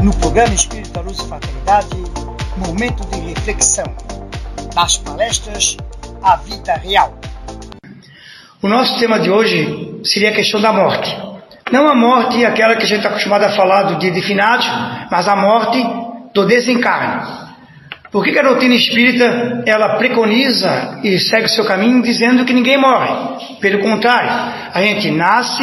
No programa Espírita Luz e Fraternidade, momento de reflexão. Nas palestras, a vida real. O nosso tema de hoje seria a questão da morte. Não a morte aquela que a gente está acostumado a falar do dia de finados, mas a morte do desencarne. Por que a doutrina espírita ela preconiza e segue o seu caminho dizendo que ninguém morre? Pelo contrário, a gente nasce,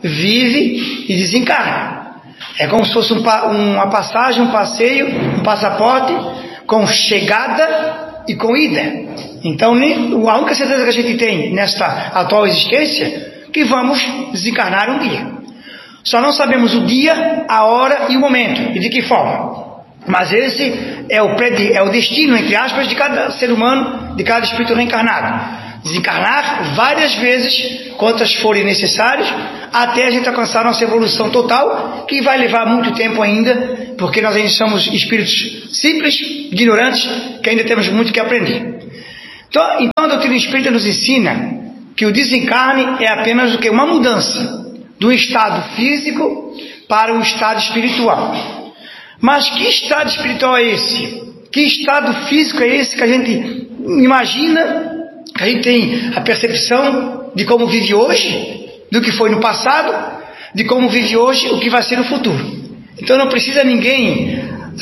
vive e desencarna. É como se fosse uma passagem, um passeio, um passaporte com chegada e com ida. Então, a única certeza que a gente tem nesta atual existência é que vamos desencarnar um dia. Só não sabemos o dia, a hora e o momento, e de que forma. Mas esse é o destino, entre aspas, de cada ser humano, de cada espírito reencarnado. Desencarnar várias vezes, quantas forem necessárias, até a gente alcançar nossa evolução total, que vai levar muito tempo ainda, porque nós ainda somos espíritos simples, ignorantes, que ainda temos muito que aprender. Então a doutrina espírita nos ensina que o desencarne é apenas o que? Uma mudança do estado físico para o estado espiritual. Mas que estado espiritual é esse? Que estado físico é esse que a gente imagina, que a gente tem a percepção de como vive hoje, do que foi no passado, de como vive hoje, o que vai ser no futuro. Então não precisa ninguém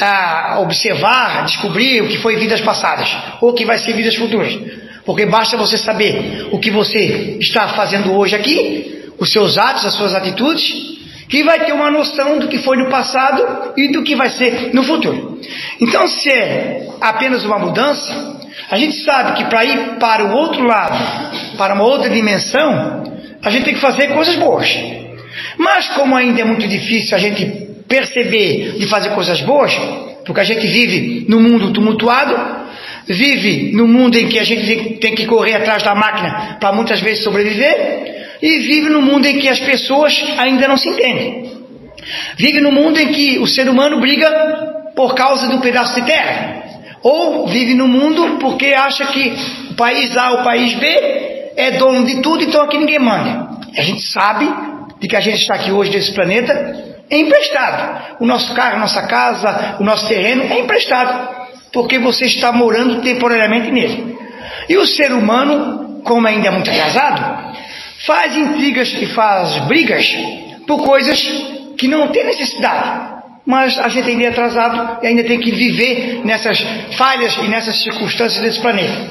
observar, descobrir o que foi vidas passadas, ou o que vai ser vidas futuras. Porque basta você saber o que você está fazendo hoje aqui, os seus atos, as suas atitudes, que vai ter uma noção do que foi no passado e do que vai ser no futuro. Então, se é apenas uma mudança, a gente sabe que para ir para o outro lado, para uma outra dimensão, a gente tem que fazer coisas boas. Mas como ainda é muito difícil a gente perceber de fazer coisas boas, porque a gente vive num mundo tumultuado, vive num mundo em que a gente tem que correr atrás da máquina para muitas vezes sobreviver, e vive num mundo em que as pessoas ainda não se entendem. Vive num mundo em que o ser humano briga por causa de um pedaço de terra. Ou vive num mundo porque acha que o país A ou o país B é dono de tudo, então aqui ninguém manda. A gente sabe de que a gente está aqui hoje nesse planeta é emprestado. O nosso carro, a nossa casa, o nosso terreno é emprestado, porque você está morando temporariamente nele. E o ser humano, como ainda é muito atrasado, faz intrigas e faz brigas por coisas que não tem necessidade. Mas a gente ainda é atrasado e ainda tem que viver nessas falhas e nessas circunstâncias desse planeta.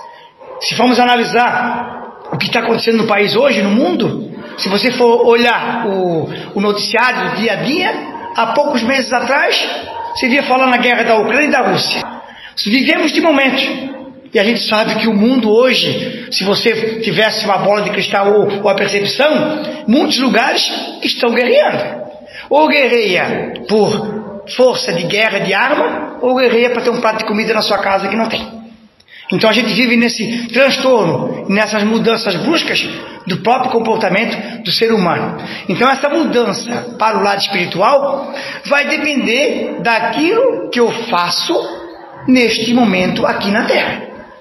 Se formos analisar o que está acontecendo no país hoje, no mundo, se você for olhar o noticiário do dia a dia, há poucos meses atrás, se via falar na guerra da Ucrânia e da Rússia. Vivemos de momentos. E a gente sabe que o mundo hoje, se você tivesse uma bola de cristal ou a percepção, muitos lugares estão guerreando. Ou guerreia por força de guerra de arma, ou guerreia para ter um prato de comida na sua casa que não tem. Então a gente vive nesse transtorno, nessas mudanças bruscas do próprio comportamento do ser humano. Então essa mudança para o lado espiritual vai depender daquilo que eu faço neste momento aqui na Terra.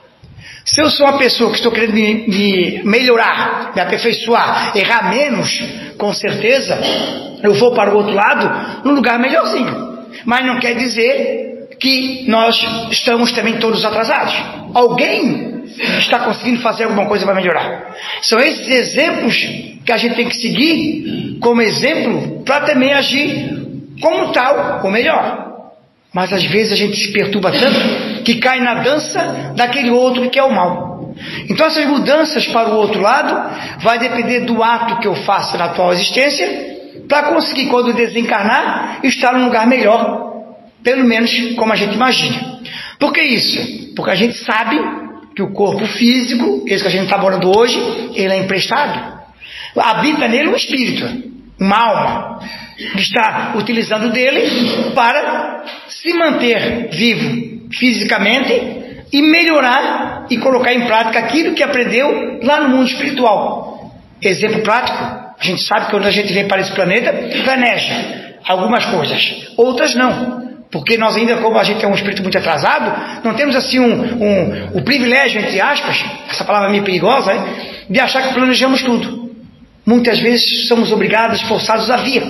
Se eu sou uma pessoa que estou querendo me melhorar, me aperfeiçoar, errar menos, com certeza, eu vou para o outro lado num lugar melhorzinho. Mas não quer dizer que nós estamos também todos atrasados. Alguém está conseguindo fazer alguma coisa para melhorar. São esses exemplos que a gente tem que seguir como exemplo para também agir como tal, ou melhor. Mas às vezes a gente se perturba tanto que cai na dança daquele outro que é o mal. Então essas mudanças para o outro lado vai depender do ato que eu faço na atual existência para conseguir, quando desencarnar, estar num lugar melhor, pelo menos como a gente imagina. Por que isso? Porque a gente sabe que o corpo físico, esse que a gente está morando hoje, ele é emprestado. Habita nele um espírito, uma alma, que está utilizando dele para se manter vivo fisicamente e melhorar e colocar em prática aquilo que aprendeu lá no mundo espiritual. Exemplo prático, a gente sabe que quando a gente vem para esse planeta, planeja algumas coisas, outras não. Porque nós ainda, como a gente é um espírito muito atrasado, não temos assim o privilégio, entre aspas, essa palavra é meio perigosa, de achar que planejamos tudo. Muitas vezes somos obrigados, forçados a vir.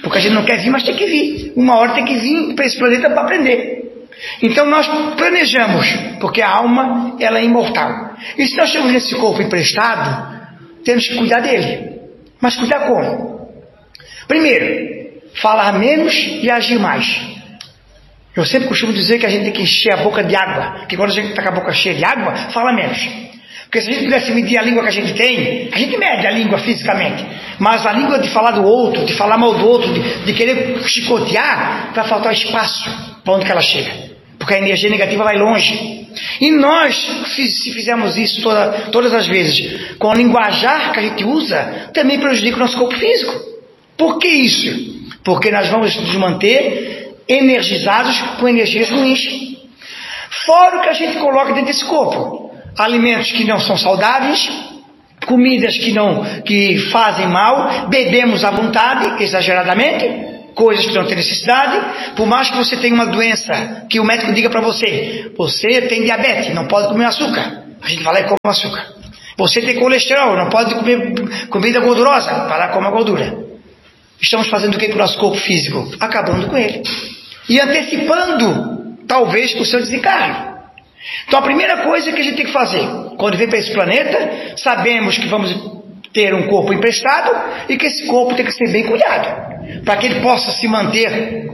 Porque a gente não quer vir, mas tem que vir. Uma hora tem que vir para esse planeta para aprender. Então nós planejamos, porque a alma ela é imortal. E se nós temos esse corpo emprestado, temos que cuidar dele. Mas cuidar como? Primeiro, falar menos e agir mais. Eu sempre costumo dizer que a gente tem que encher a boca de água, que quando a gente está com a boca cheia de água, fala menos. Porque se a gente pudesse medir a língua que a gente tem, a gente mede a língua fisicamente, mas a língua de falar do outro, de falar mal do outro, de querer chicotear, vai faltar espaço para onde que ela chega, porque a energia negativa vai longe. E nós, se fizermos isso todas as vezes, com o linguajar que a gente usa, também prejudica o nosso corpo físico. Por que isso? Porque nós vamos nos manter energizados com energias ruins. Fora o que a gente coloca dentro desse corpo. Alimentos que não são saudáveis, comidas que fazem mal, bebemos à vontade, exageradamente, coisas que não tem necessidade. Por mais que você tenha uma doença, que o médico diga para você, você tem diabetes, não pode comer açúcar, a gente vai lá e come açúcar. Você tem colesterol, não pode comer comida gordurosa, vai lá e come a gordura. Estamos fazendo o que com o nosso corpo físico? Acabando com ele. E antecipando, talvez, o seu desencarne. Então a primeira coisa que a gente tem que fazer, quando vem para esse planeta, sabemos que vamos ter um corpo emprestado e que esse corpo tem que ser bem cuidado, para que ele possa se manter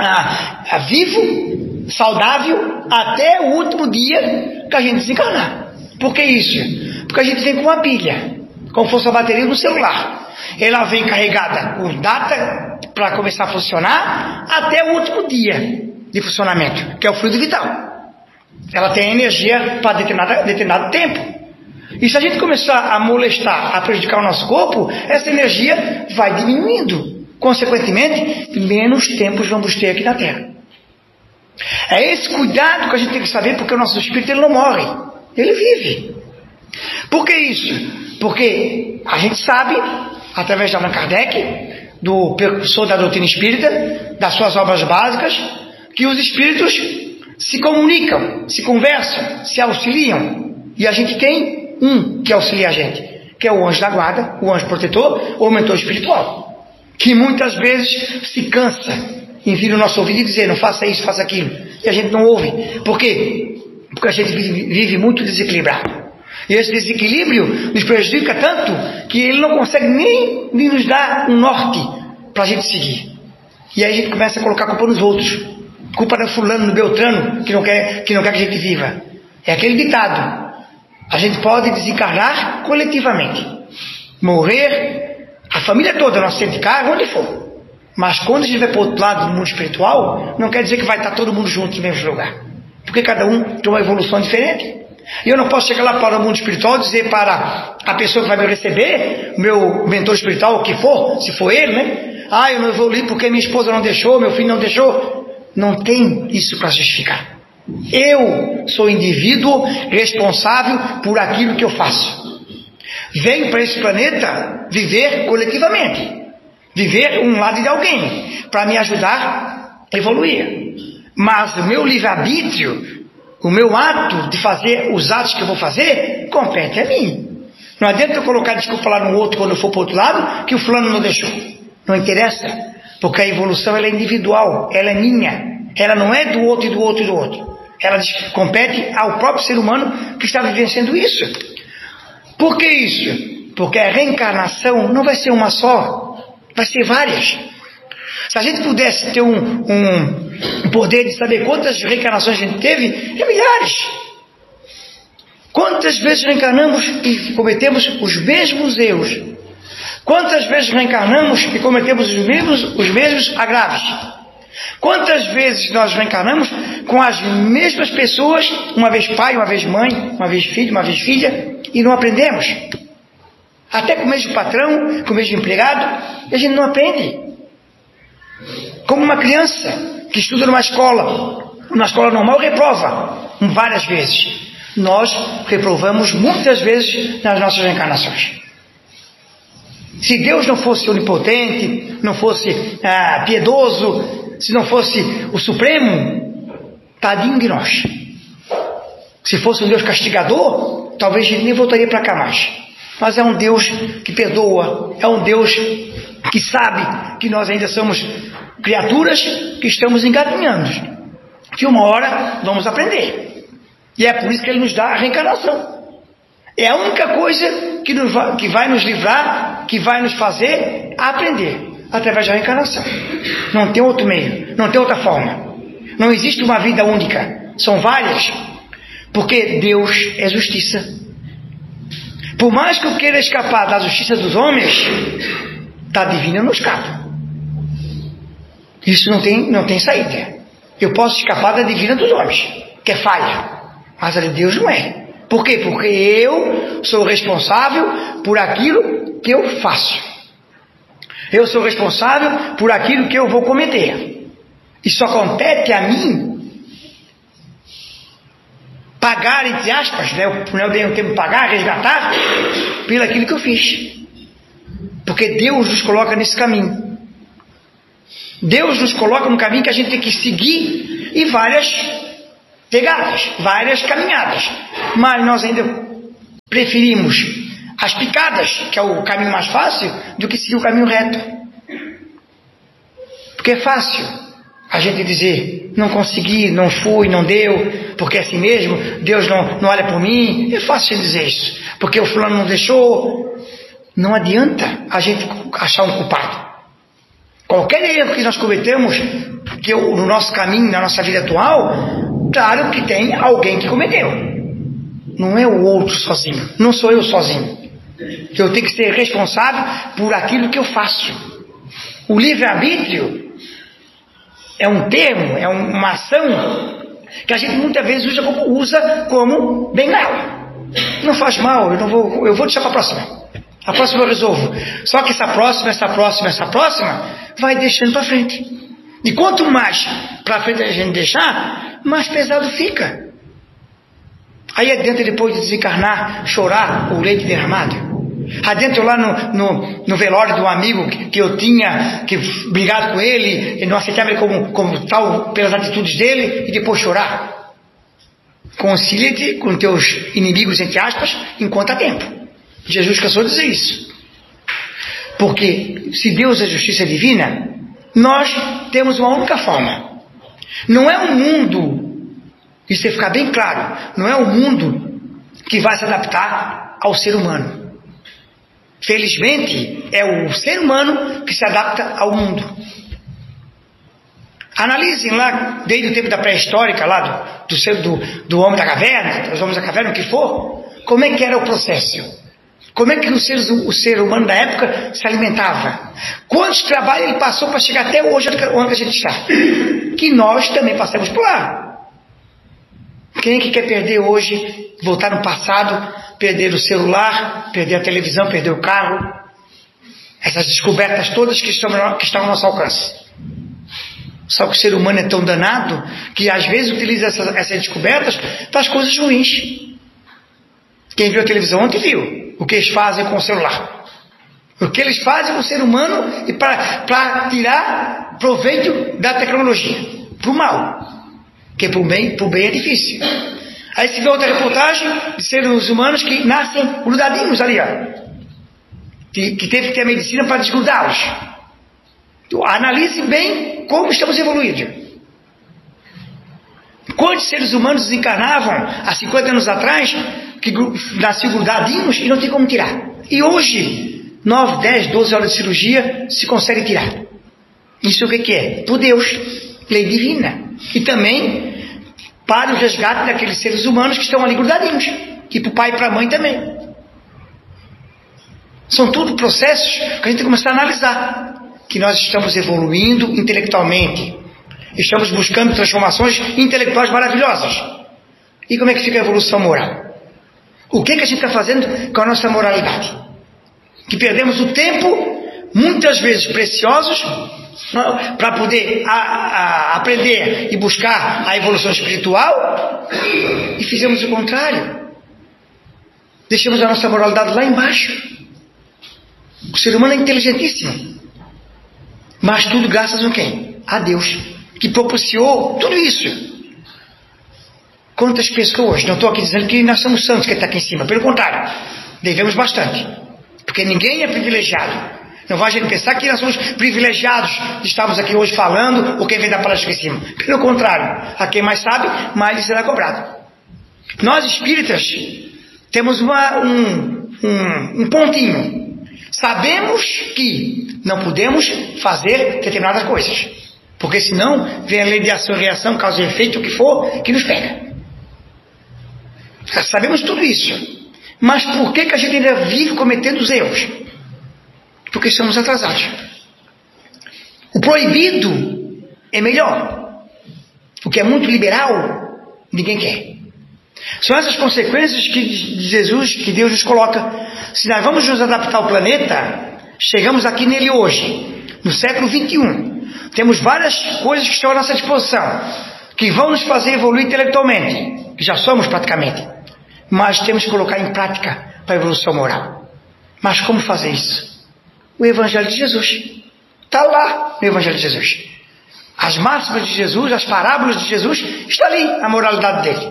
vivo, saudável, até o último dia que a gente desencarnar. Por que isso? Porque a gente vem com uma pilha, como fosse a bateria do celular. Ela vem carregada com data para começar a funcionar até o último dia de funcionamento, que é o fluido vital. Ela tem energia para determinado tempo. E se a gente começar a molestar, a prejudicar o nosso corpo, essa energia vai diminuindo. Consequentemente, menos tempos vamos ter aqui na Terra. É esse cuidado que a gente tem que saber, porque o nosso espírito ele não morre, ele vive. Por que isso? Porque a gente sabe, através de Allan Kardec, do precursor da doutrina espírita, das suas obras básicas, que os espíritos se comunicam, se conversam, se auxiliam. E a gente tem um que auxilia a gente, que é o anjo da guarda, o anjo protetor, ou o mentor espiritual, que muitas vezes se cansa em vir no nosso ouvido e dizer, não faça isso, faça aquilo. E a gente não ouve. Por quê? Porque a gente vive muito desequilibrado. E esse desequilíbrio nos prejudica tanto que ele não consegue nem nos dar um norte para a gente seguir. E aí a gente começa a colocar a culpa nos outros. Culpa do fulano, do Beltrano, que não quer que a gente viva. É aquele ditado. A gente pode desencarnar coletivamente. Morrer, a família toda, nosso centro de carro, onde for. Mas quando a gente vai para o outro lado do mundo espiritual, não quer dizer que vai estar todo mundo junto no mesmo lugar. Porque cada um tem uma evolução diferente. E eu não posso chegar lá para o mundo espiritual e dizer para a pessoa que vai me receber, meu mentor espiritual, o que for, se for ele, né? Eu não evolui porque minha esposa não deixou, meu filho não deixou. Não tem isso para justificar. Eu sou indivíduo responsável por aquilo que eu faço. Venho para esse planeta viver coletivamente. Viver um lado de alguém, para me ajudar a evoluir. Mas o meu livre-arbítrio, o meu ato de fazer os atos que eu vou fazer, compete a mim. Não adianta eu colocar desculpa lá no outro quando eu for para o outro lado, que o fulano não deixou. Não interessa. Porque a evolução ela é individual, ela é minha, ela não é do outro e do outro e do outro. Ela compete ao próprio ser humano que está vivenciando isso. Por que isso? Porque a reencarnação não vai ser uma só, vai ser várias. Se a gente pudesse ter um poder de saber quantas reencarnações a gente teve, é milhares. Quantas vezes reencarnamos e cometemos os mesmos erros? Quantas vezes reencarnamos e cometemos os mesmos agravos? Quantas vezes nós reencarnamos com as mesmas pessoas, uma vez pai, uma vez mãe, uma vez filho, uma vez filha, e não aprendemos? Até com o mesmo patrão, com o mesmo empregado, e a gente não aprende. Como uma criança que estuda numa escola normal, reprova várias vezes. Nós reprovamos muitas vezes nas nossas reencarnações. Se Deus não fosse onipotente, não fosse piedoso, se não fosse o Supremo, tadinho de nós. Se fosse um Deus castigador, talvez a gente nem voltaria para cá mais. Mas é um Deus que perdoa, é um Deus que sabe que nós ainda somos criaturas que estamos engatinhando, que uma hora vamos aprender. E é por isso que Ele nos dá a reencarnação. É a única coisa que vai nos livrar, que vai nos fazer aprender, através da reencarnação. Não tem outro meio, não tem outra forma. Não existe uma vida única, são várias, porque Deus é justiça. Por mais que eu queira escapar da justiça dos homens, da divina eu não escapo. Isso não tem saída. Eu posso escapar da divina dos homens, que é falha, mas a de Deus não é. Por quê? Porque eu sou responsável por aquilo que eu faço. Eu sou responsável por aquilo que eu vou cometer. E só compete a mim pagar, entre aspas, né? Eu dei um termo pagar, resgatar, pelo aquilo que eu fiz. Porque Deus nos coloca nesse caminho. Deus nos coloca no caminho que a gente tem que seguir e várias pegadas, várias caminhadas. Mas nós ainda preferimos as picadas, que é o caminho mais fácil, do que seguir o caminho reto. Porque é fácil a gente dizer, não consegui, não fui, não deu, porque é assim mesmo, Deus não olha por mim. É fácil dizer isso, porque o fulano não deixou. Não adianta a gente achar um culpado. Qualquer erro que nós cometemos, no nosso caminho, na nossa vida atual, claro que tem alguém que cometeu. Não é o outro sozinho, não sou eu sozinho. Eu tenho que ser responsável por aquilo que eu faço. O livre-arbítrio é um termo, é uma ação que a gente muitas vezes usa como bengala. Não faz mal, eu vou deixar para a próxima. A próxima eu resolvo. Só que essa próxima vai deixando para frente. E quanto mais para frente a gente deixar, mais pesado fica. Aí adianta, depois de desencarnar, chorar o leite derramado. Adentro lá no velório de um amigo que eu tinha, que brigado com ele, e não aceitava ele como tal pelas atitudes dele, e depois chorar. Concilia-te com teus inimigos, entre aspas, enquanto há tempo. Jesus cansou de dizer isso. Porque se Deus é justiça divina, nós temos uma única forma. Não é um mundo, isso tem que ficar bem claro, não é um mundo que vai se adaptar ao ser humano. Felizmente, é o ser humano que se adapta ao mundo. Analisem lá, desde o tempo da pré-histórica, lá do homem da caverna, dos homens da caverna, o que for, como é que era o processo? Como é que o ser humano da época se alimentava? Quantos trabalhos ele passou para chegar até hoje onde a gente está? Que nós também passamos por lá. Quem é que quer perder hoje, voltar no passado, perder o celular, perder a televisão, perder o carro? Essas descobertas todas que estão ao nosso alcance. Só que o ser humano é tão danado que às vezes utiliza essas descobertas para as coisas ruins. Quem viu a televisão ontem viu o que eles fazem com o celular. O que eles fazem com o ser humano e para tirar proveito da tecnologia. Para o mal. Porque para o bem é difícil. Aí se vê outra reportagem de seres humanos que nascem grudadinhos ali, ó. Que teve que ter a medicina para desgrudá-los. Então, analise bem como estamos evoluindo. Quantos seres humanos desencarnavam há 50 anos atrás que nasciam grudadinhos e não tem como tirar? E hoje, 9, 10, 12 horas de cirurgia se consegue tirar. Isso o que é? Por Deus, lei divina. E também para o resgate daqueles seres humanos que estão ali grudadinhos. E para o pai e para a mãe também. São tudo processos que a gente tem que começar a analisar. Que nós estamos evoluindo intelectualmente. Estamos buscando transformações intelectuais maravilhosas. E como é que fica a evolução moral? O que a gente está fazendo com a nossa moralidade? Que perdemos o tempo, muitas vezes preciosos, para poder aprender e buscar a evolução espiritual, e fizemos o contrário. Deixamos a nossa moralidade lá embaixo. O ser humano é inteligentíssimo. Mas tudo graças a quem? A Deus, que propiciou tudo isso. Quantas pessoas, não estou aqui dizendo que nós somos santos que está aqui em cima, pelo contrário, devemos bastante, porque ninguém é privilegiado, Não vai a gente pensar que nós somos privilegiados de estarmos aqui hoje falando, ou quem vem da palestra aqui em cima. Pelo contrário, a quem mais sabe, mais lhe será cobrado. Nós espíritas temos um pontinho. Sabemos que não podemos fazer determinadas coisas, porque senão vem a lei de ação e reação, causa e efeito, o que for, que nos pega. Sabemos tudo isso. Mas por que a gente ainda vive cometendo os erros? Porque estamos atrasados. O proibido é melhor. O que é muito liberal, ninguém quer. São essas consequências que Deus nos coloca. Se nós vamos nos adaptar ao planeta, chegamos aqui nele hoje, no século 21. Temos várias coisas que estão à nossa disposição, que vão nos fazer evoluir intelectualmente, que já somos praticamente. Mas temos que colocar em prática para a evolução moral. Mas como fazer isso? O Evangelho de Jesus. Está lá no Evangelho de Jesus. As máximas de Jesus, as parábolas de Jesus, está ali a moralidade dele.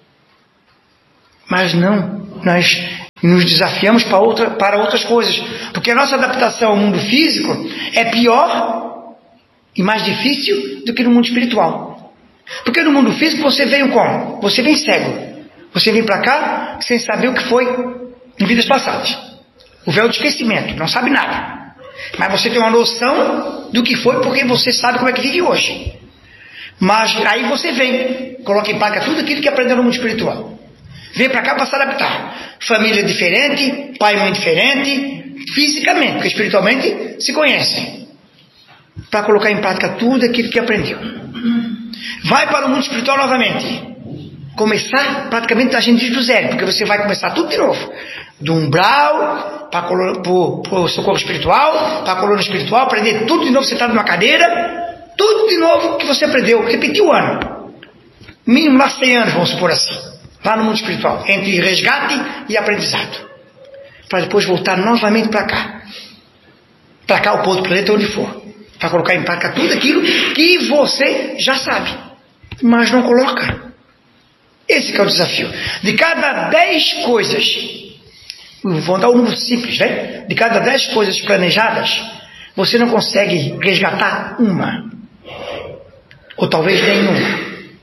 Mas não, nós nos desafiamos para outras coisas. Porque a nossa adaptação ao mundo físico é pior e mais difícil do que no mundo espiritual. Porque no mundo físico você veio como? Você vem cego. Você vem para cá sem saber o que foi em vidas passadas. O véu do esquecimento, não sabe nada. Mas você tem uma noção do que foi porque você sabe como é que vive hoje. Mas aí você vem, coloca em prática tudo aquilo que aprendeu no mundo espiritual. Vem para cá para se adaptar. Família diferente, pai e mãe diferente, fisicamente, porque espiritualmente se conhecem. Para colocar em prática tudo aquilo que aprendeu. Vai para o mundo espiritual novamente. Começar praticamente a gente diz do zero, porque você vai começar tudo de novo. Do umbral, para o socorro espiritual, para a coluna espiritual, aprender tudo de novo sentado numa cadeira, tudo de novo que você aprendeu, repetir o ano. Mínimo lá 100 anos, vamos supor assim, lá no mundo espiritual, entre resgate e aprendizado. Para depois voltar novamente para cá o ponto do planeta, onde for. Para colocar em prática tudo aquilo que você já sabe, mas não coloca. Esse que é o desafio. De cada 10 coisas, vou dar um número simples, né? De cada 10 coisas planejadas, você não consegue resgatar uma. Ou talvez nenhuma.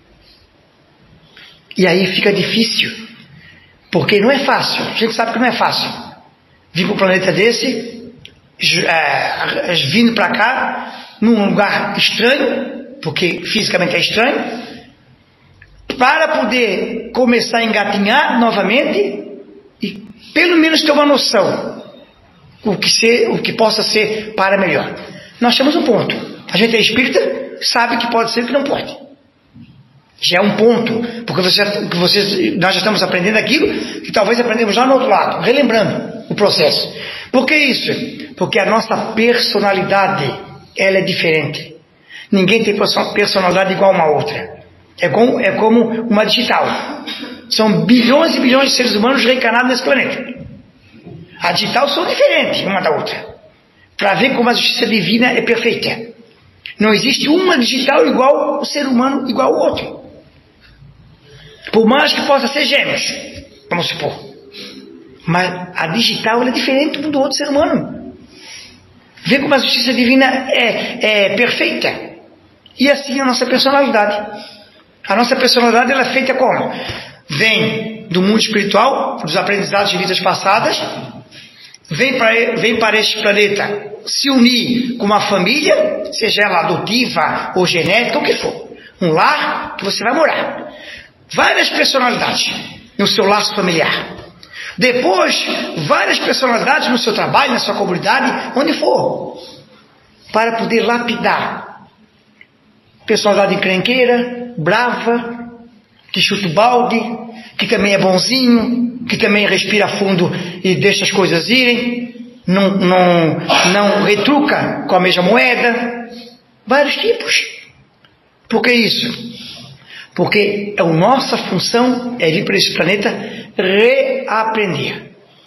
E aí fica difícil. Porque não é fácil. A gente sabe que não é fácil. Vir para um planeta desse, vindo para cá, num lugar estranho, porque fisicamente é estranho, para poder começar a engatinhar novamente e pelo menos ter uma noção o que possa ser para melhor. Nós temos um ponto. A gente é espírita, sabe que pode ser e que não pode. Já é um ponto, porque nós já estamos aprendendo aquilo que talvez aprendemos lá no outro lado, relembrando o processo. Por que isso? Porque a nossa personalidade, ela é diferente. Ninguém tem personalidade igual a uma outra. É como uma digital. São bilhões e bilhões de seres humanos reencarnados nesse planeta. A digital são diferentes uma da outra. Para ver como a justiça divina é perfeita. Não existe uma digital igual ao ser humano, igual ao outro. Por mais que possa ser gêmeos, vamos supor. Mas a digital é diferente do outro ser humano. Vê como a justiça divina é perfeita. E assim a nossa personalidade. A nossa personalidade ela é feita como? Vem do mundo espiritual, dos aprendizados de vidas passadas, vem para este planeta se unir com uma família, seja ela adotiva ou genética, o que for. Um lar que você vai morar. Várias personalidades no seu laço familiar. Depois, várias personalidades no seu trabalho, na sua comunidade, onde for. Para poder lapidar. Personalidade encrenqueira, brava, que chuta o balde, que também é bonzinho, que também respira fundo e deixa as coisas irem, não retruca com a mesma moeda. Vários tipos. Por que isso? Porque a nossa função é vir para esse planeta reaprender.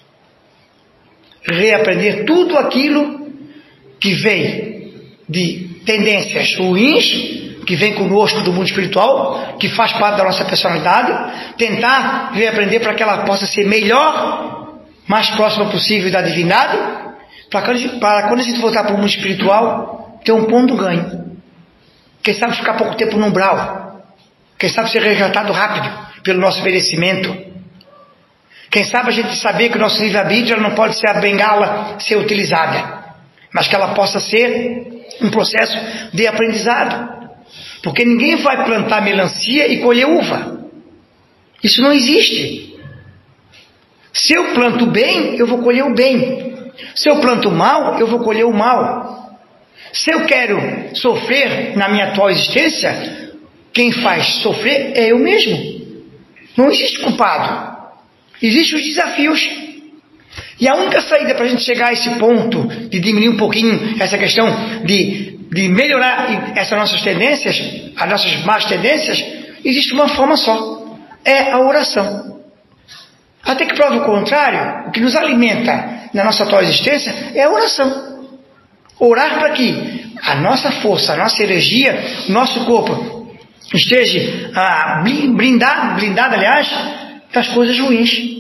Reaprender tudo aquilo que vem de tendências ruins, que vem conosco do mundo espiritual, que faz parte da nossa personalidade, tentar reaprender para que ela possa ser melhor, mais próxima possível da divindade, para quando a gente voltar para o mundo espiritual, ter um ponto ganho. Quem sabe ficar pouco tempo no umbral. Quem sabe ser resgatado rápido pelo nosso merecimento. Quem sabe a gente saber que o nosso livre-arbítrio não pode ser a bengala ser utilizada, mas que ela possa ser um processo de aprendizado. Porque ninguém vai plantar melancia e colher uva. Isso não existe. Se eu planto bem, eu vou colher o bem. Se eu planto mal, eu vou colher o mal. Se eu quero sofrer na minha atual existência, quem faz sofrer é eu mesmo. Não existe culpado. Existem os desafios. E a única saída para a gente chegar a esse ponto de diminuir um pouquinho essa questão de melhorar essas nossas tendências, as nossas más tendências, existe uma forma só. É a oração. Até que prova o contrário, o que nos alimenta na nossa atual existência é a oração. Orar para que a nossa força, a nossa energia, o nosso corpo esteja blindado, aliás, das coisas ruins.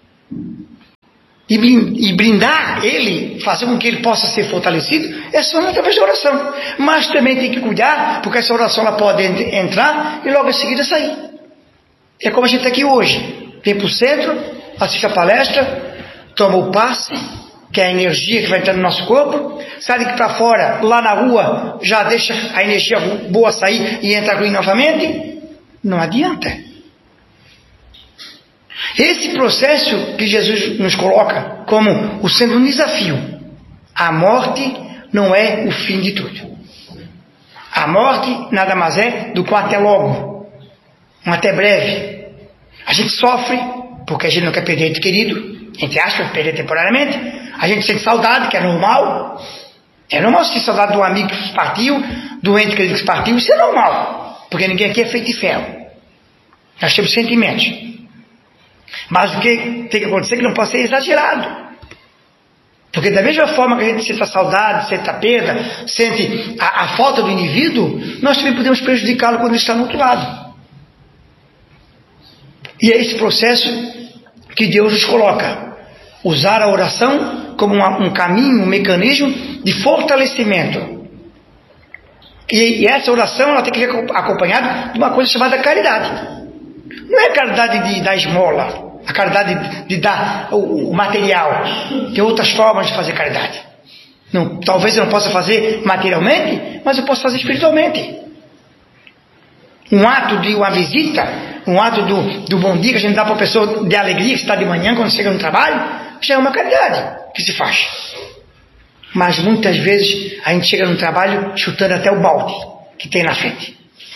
E blindar ele, fazer com que ele possa ser fortalecido, é só através da oração. Mas também tem que cuidar, porque essa oração ela pode entrar e logo em seguida sair. É como a gente está aqui hoje. Vem para o centro, assiste a palestra, toma o passe, que é a energia que vai entrar no nosso corpo, sai daqui para fora, lá na rua, já deixa a energia boa sair e entra ruim novamente. Não adianta. Esse processo que Jesus nos coloca como o sendo um desafio. A morte não é o fim de tudo. A morte nada mais é do que um até logo, um até breve. A gente sofre porque a gente não quer perder ente querido, entre aspas, perder temporariamente. A gente sente saudade, que é normal. É normal sentir saudade de um amigo que partiu, do ente querido que partiu. Isso é normal, porque ninguém aqui é feito de ferro. Nós temos sentimentos. Mas o que tem que acontecer é que não pode ser exagerado. Porque da mesma forma que a gente sente a saudade, sente a perda, sente a falta do indivíduo, nós também podemos prejudicá-lo quando ele está no outro lado. E é esse processo que Deus nos coloca. Usar a oração como um caminho, um mecanismo de fortalecimento. E essa oração ela tem que ser acompanhada de uma coisa chamada caridade. Não é a caridade de dar esmola, a caridade de dar o material. Tem outras formas de fazer caridade. Não, talvez eu não possa fazer materialmente, mas eu posso fazer espiritualmente. Um ato de uma visita, um ato do bom dia que a gente dá para a pessoa de alegria que está de manhã quando chega no trabalho, já é uma caridade que se faz. Mas muitas vezes a gente chega no trabalho chutando até o balde que tem na frente.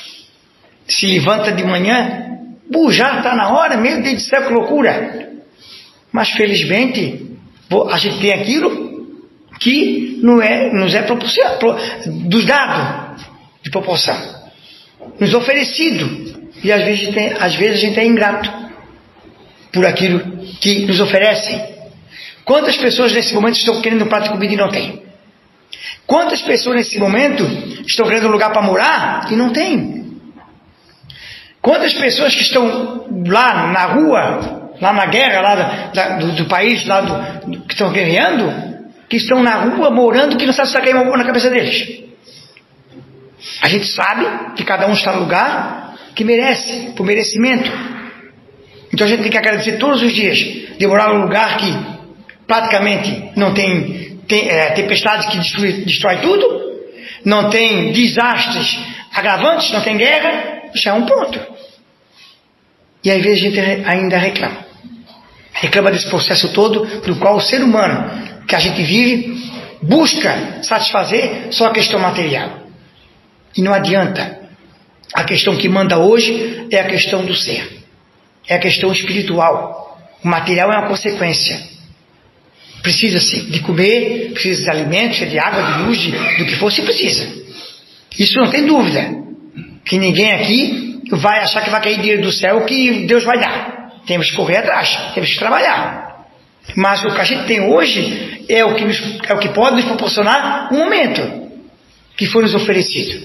Se levanta de manhã, já está na hora, meu Deus do céu, que loucura. Mas felizmente a gente tem aquilo que nos é dos dados de proporção, nos oferecido. E às vezes a gente é ingrato por aquilo que nos oferecem. Quantas pessoas nesse momento estão querendo um prato de comida e não tem? Quantas pessoas nesse momento estão querendo um lugar para morar e não tem? Quantas pessoas que estão lá na rua, lá na guerra lá do país lá que estão guerreando, que estão na rua morando, que não sabe se está caindo uma bomba na cabeça deles? A gente sabe que cada um está no lugar que merece, por merecimento. Então a gente tem que agradecer todos os dias de morar num lugar que praticamente não tem tempestades que destrói tudo, não tem desastres agravantes, não tem guerra. Já é um ponto. E às vezes a gente ainda reclama desse processo todo, do qual o ser humano que a gente vive busca satisfazer só a questão material. E não adianta. A questão que manda hoje é a questão do ser, é a questão espiritual. O material é uma consequência. Precisa-se de comer, precisa de alimentos, de água, de luz, do que for, se precisa. Isso não tem dúvida. Que ninguém aqui vai achar que vai cair dinheiro do céu que Deus vai dar. Temos que correr atrás, temos que trabalhar. Mas o que a gente tem hoje é o que pode nos proporcionar um momento que foi nos oferecido.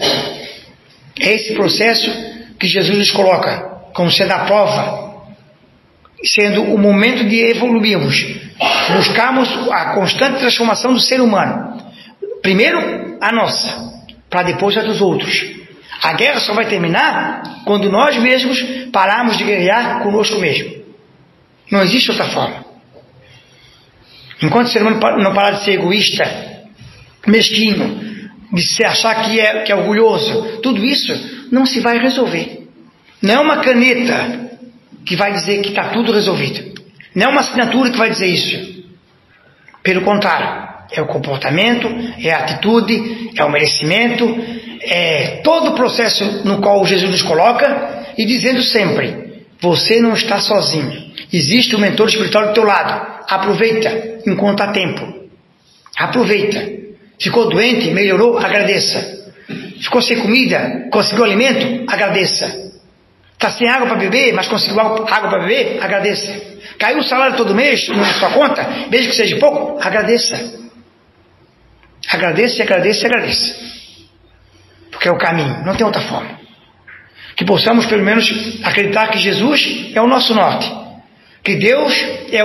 É esse processo que Jesus nos coloca como sendo a prova sendo o momento de evoluirmos, buscarmos a constante transformação do ser humano. Primeiro a nossa, para depois a dos outros. A guerra só vai terminar quando nós mesmos pararmos de guerrear conosco mesmo. Não existe outra forma. Enquanto o ser humano não parar de ser egoísta, mesquinho, de se achar que é orgulhoso, tudo isso não se vai resolver. Não é uma caneta que vai dizer que está tudo resolvido. Não é uma assinatura que vai dizer isso. Pelo contrário, é o comportamento, é a atitude, é o merecimento, é todo o processo no qual Jesus nos coloca e dizendo sempre, você não está sozinho. Existe um mentor espiritual do teu lado. Aproveita enquanto há tempo. Aproveita. Ficou doente, melhorou, agradeça. Ficou sem comida, conseguiu alimento, agradeça. Está sem água para beber, mas conseguiu água para beber, agradeça. Caiu o salário todo mês na sua conta, mesmo que seja pouco, agradeça. Agradeça e agradeça e agradeça. Porque é o caminho, não tem outra forma. Que possamos pelo menos acreditar que Jesus é o nosso norte. Que Deus é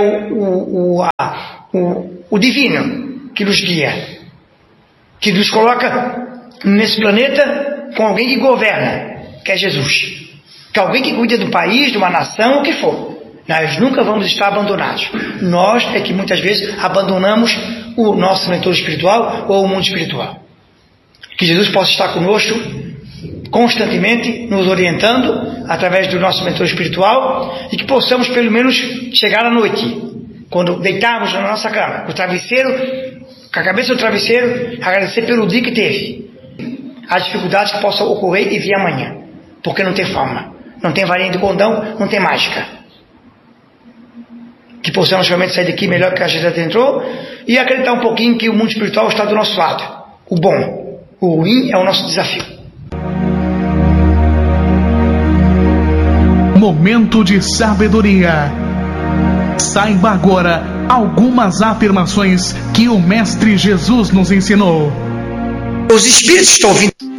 o divino que nos guia. Que nos coloca nesse planeta com alguém que governa, que é Jesus. Que alguém que cuida do país, de uma nação, o que for. Nós nunca vamos estar abandonados. Nós é que muitas vezes abandonamos o nosso mentor espiritual ou o mundo espiritual. Que Jesus possa estar conosco constantemente, nos orientando através do nosso mentor espiritual e que possamos pelo menos chegar à noite, quando deitarmos na nossa cama, com o travesseiro, com a cabeça do travesseiro, agradecer pelo dia que teve, as dificuldades que possam ocorrer e vir amanhã, porque não tem forma. Não tem varinha de condão, não tem mágica. Que possamos realmente sair daqui melhor que a gente já entrou e acreditar um pouquinho que o mundo espiritual está do nosso lado. O bom, o ruim é o nosso desafio. Momento de sabedoria. Saiba agora algumas afirmações que o Mestre Jesus nos ensinou. Os espíritos estão vindo.